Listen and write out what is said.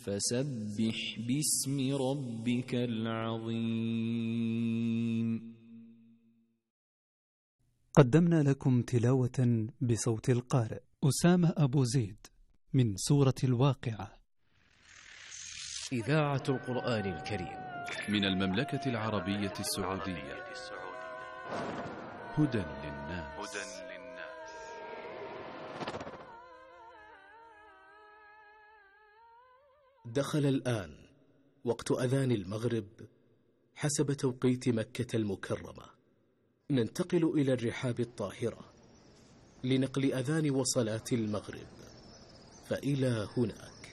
فسبح باسم ربك العظيم. قدمنا لكم تلاوة بصوت القارئ أسامة أبو زيد من سورة الواقعة. إذاعة القرآن الكريم من المملكة العربية السعودية. هدى للناس. دخل الآن وقت أذان المغرب حسب توقيت مكة المكرمة. ننتقل إلى الرحاب الطاهرة لنقل أذان وصلاة المغرب، فإلى هناك.